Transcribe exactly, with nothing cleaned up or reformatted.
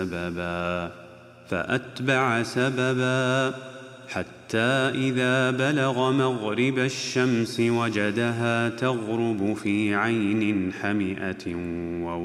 سببا فأتبع سببا حتى إذا بلغ مغرب الشمس وجدها تغرب في عين حمئة